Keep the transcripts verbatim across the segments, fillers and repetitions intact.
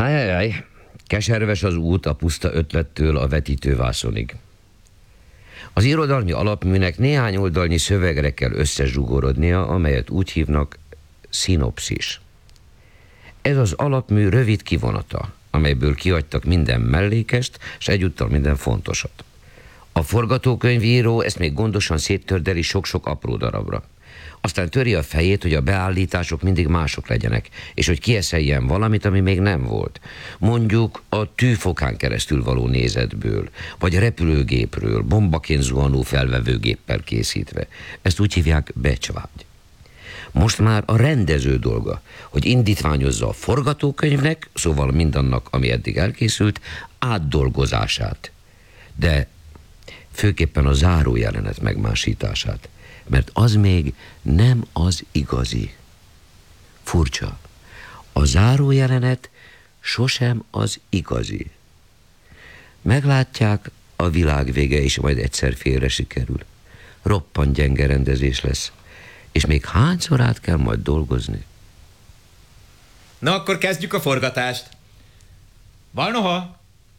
Hájjáj, keserves az út a puszta ötlettől a vetítővászonig. Az irodalmi alapműnek néhány oldalnyi szövegre kell összezsugorodnia, amelyet úgy hívnak szinopszis. Ez az alapmű rövid kivonata, amelyből kihagytak minden mellékest, és egyúttal minden fontosat. A forgatókönyvíró ezt még gondosan széttördeli sok-sok apró darabra. Aztán töri a fejét, hogy a beállítások mindig mások legyenek, és hogy kieszeljen valamit, ami még nem volt. Mondjuk a tűfokán keresztül való nézetből, vagy repülőgépről, bombaként zuhanó felvevőgéppel készítve. Ezt úgy hívják becsvágy. Most már a rendező dolga, hogy indítványozza a forgatókönyvnek, szóval mindannak, ami eddig elkészült, átdolgozását. De főképpen a zárójelenet megmásítását, mert az még nem az igazi. Furcsa. A zárójelenet sosem az igazi. Meglátják, a világ vége is majd egyszer félre sikerül. Roppant gyenge rendezés lesz, és még hányszor át kell majd dolgozni. Na, akkor kezdjük a forgatást. Valnoha?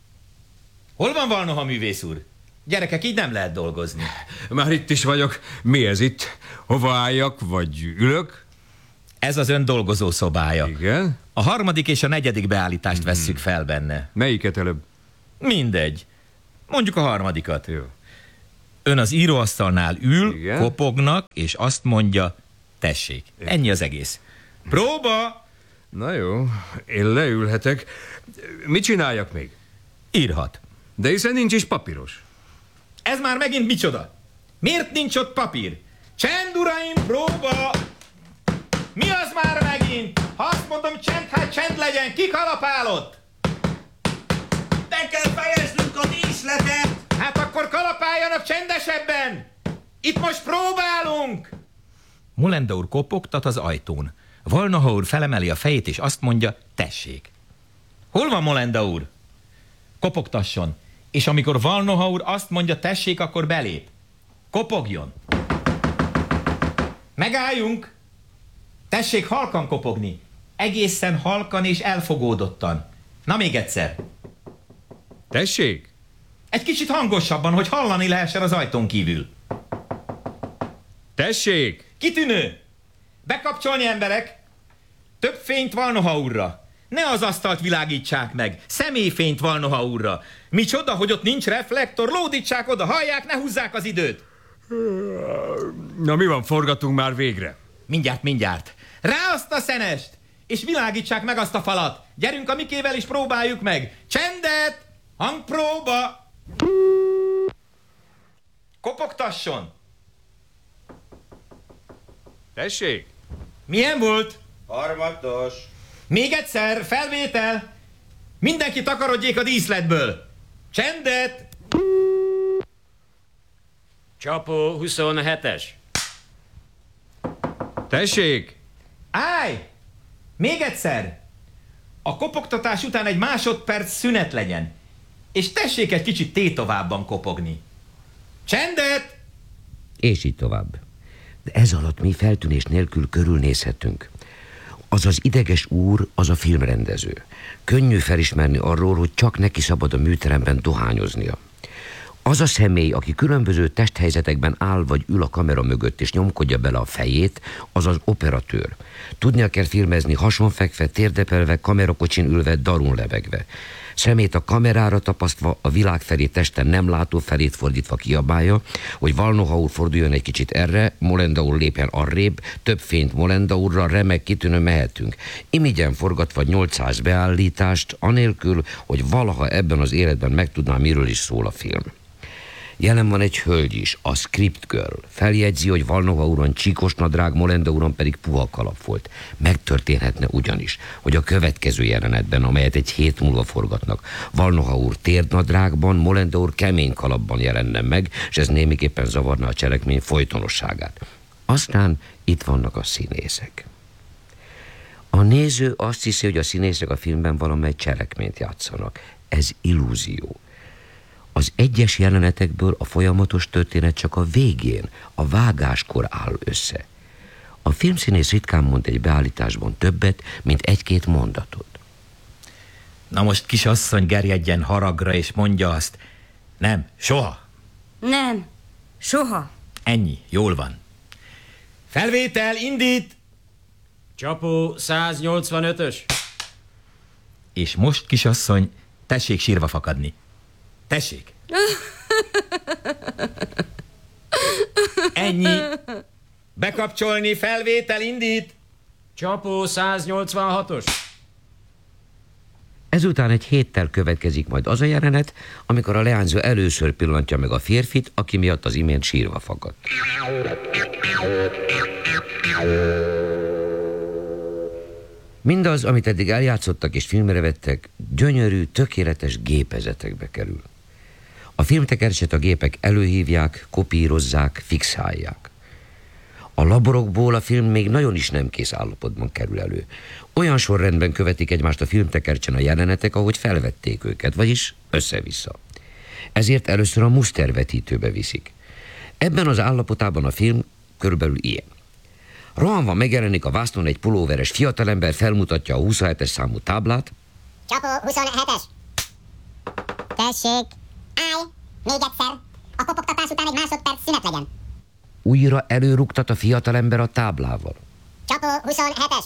Hol van Valnoha, művész úr? Gyerekek, így nem lehet dolgozni. Már itt is vagyok. Mi ez itt? Hova álljak, vagy ülök? Ez az ön dolgozó szobája. Igen? A harmadik és a negyedik beállítást hmm. vesszük fel benne. Melyiket előbb? Mindegy. Mondjuk a harmadikat. Jó. Ön az íróasztalnál ül, igen? Kopognak, és azt mondja, tessék. Igen. Ennyi az egész. Próba! Na jó, én leülhetek. Mit csináljak még? Írhat. De hiszen nincs is papíros. Ez már megint micsoda? Miért nincs ott papír? Csend, uraim, próba! Mi az már megint? Ha azt mondom csend, hát csend legyen, ki kalapálott? Be kell fejeznünk a díszletet! Hát akkor kalapáljanak csendesebben! Itt most próbálunk! Molenda úr kopogtat az ajtón. Valnoha úr felemeli a fejét, és azt mondja, tessék. Hol van Molenda úr? Kopogtasson. És amikor Valnoha úr azt mondja, tessék, akkor belép. Kopogjon. Megálljunk. Tessék halkan kopogni. Egészen halkan és elfogódottan. Na még egyszer. Tessék? Egy kicsit hangosabban, hogy hallani lehessen az ajtón kívül. Tessék! Kitűnő! Bekapcsolni, emberek! Több fényt Valnoha úrra. Ne az asztalt világítsák meg, személyfényt Valnoha úrra. Micsoda, hogy ott nincs reflektor, lódítsák oda, hallják, ne húzzák az időt. Na mi van, forgatunk már végre? Mindjárt, mindjárt. Rá azt a szenest, és világítsák meg azt a falat. Gyerünk a Mikével is próbáljuk meg. Csendet! Hangpróba! Kopogtasson! Tessék? Milyen volt? Harmados. Még egyszer, felvétel! Mindenki takarodjék a díszletből! Csendet! Csapó huszonhetes. Tessék? Állj! Még egyszer! A kopogtatás után egy másodperc szünet legyen. És tessék egy kicsit tétovábban kopogni. Csendet! És így tovább. De ez alatt mi feltűnés nélkül körülnézhetünk. Az az ideges úr, az a filmrendező. Könnyű felismerni arról, hogy csak neki szabad a műteremben dohányoznia. Az a személy, aki különböző testhelyzetekben áll vagy ül a kamera mögött és nyomkodja bele a fejét, az az operatőr. Tudnia kell filmezni hasonfekve, térdepelve, kamerakocsin ülve, darun levegve. Szemét a kamerára tapasztva, a világ felé testen nem látó felét fordítva kiabálja, hogy Valnoha úr forduljon egy kicsit erre, Molenda úr lépjen arrébb, több fényt Molenda úrra, remek, kitűnő, mehetünk. Imigyen forgatva nyolcszáz beállítást, anélkül, hogy valaha ebben az életben megtudná, miről is szól a film. Jelen van egy hölgy is, a Script Girl. Feljegyzi, hogy Valnoha úron csíkos nadrág, Molenda úron pedig puha kalap volt. Megtörténhetne ugyanis, hogy a következő jelenetben, amelyet egy hét múlva forgatnak, Valnoha úr térdnadrágban, Molenda úr kemény kalapban jelenne meg, és ez némiképpen zavarna a cselekmény folytonosságát. Aztán itt vannak a színészek. A néző azt hiszi, hogy a színészek a filmben valamely cselekményt játszanak. Ez illúzió. Az egyes jelenetekből a folyamatos történet csak a végén, a vágáskor áll össze. A filmszínész ritkán mond egy beállításban többet, mint egy-két mondatot. Na most kisasszony gerjedjen haragra, és mondja azt. Nem, soha. Nem, soha. Ennyi, jól van. Felvétel, indít! Csapó száznyolcvanötös. És most, kisasszony, tessék sírva fakadni. Tessék. Ennyi. Bekapcsolni, felvétel, indít! Csapó száznyolcvanhatos. Ezután egy héttel következik majd az a jelenet, amikor a leányzó először pillantja meg a férfit, aki miatt az imént sírva fakadt. Mindaz, amit eddig eljátszottak és filmre vettek, gyönyörű, tökéletes gépezetekbe kerül. A filmtekercset a gépek előhívják, kopírozzák, fixálják. A laborokból a film még nagyon is nem kész állapotban kerül elő. Olyan sorrendben követik egymást a filmtekercsen a jelenetek, ahogy felvették őket, vagyis össze-vissza. Ezért először a musztervetítőbe viszik. Ebben az állapotában a film körülbelül ilyen. Rohanva megjelenik a vásznon egy pulóveres fiatalember, felmutatja a huszonhetes számú táblát. Csapó huszonhetes. Tessék, állj, még egyszer. A kopogtatás után egy másodperc szünet legyen. Újra előrugtat a fiatalember a táblával. Csapó huszonhetes.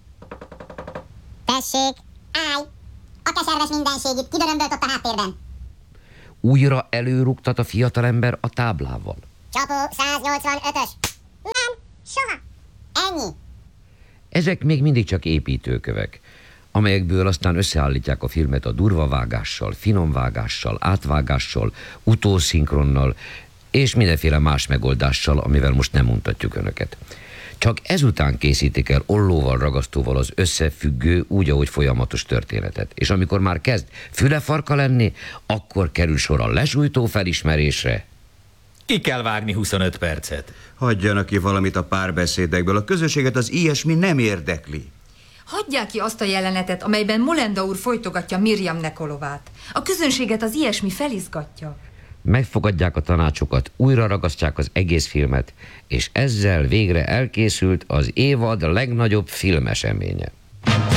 Tessék, állj. A keserves mindenség itt kidörömbölt ott a háttérben. Újra előrugtat a fiatalember a táblával. Csapó száznyolcvanötös. Nem, soha. Ennyi. Ezek még mindig csak építőkövek, amelyekből aztán összeállítják a filmet a durva vágással, finom vágással, átvágással, utószinkronnal, és mindenféle más megoldással, amivel most nem mutatjuk önöket. Csak ezután készítik el ollóval, ragasztóval az összefüggő, úgy, ahogy folyamatos történetet. És amikor már kezd fülefarka lenni, akkor kerül sor a lesújtó felismerésre. Ki kell vágni huszonöt percet. Hagyjanak ki valamit a párbeszédekből. A közösséget az ilyesmi nem érdekli. Hagyják ki azt a jelenetet, amelyben Molenda úr folytogatja Mirjam Nekolovát. A közönséget az ilyesmi felizgatja. Megfogadják a tanácsokat, újra ragasztják az egész filmet, és ezzel végre elkészült az évad legnagyobb filmeseménye.